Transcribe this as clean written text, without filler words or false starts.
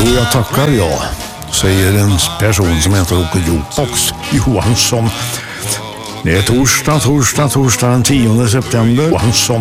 Jo, jag tackar jag, säger en person som heter Åke Jopox Johansson. Det är torsdag den 10 september. Johansson.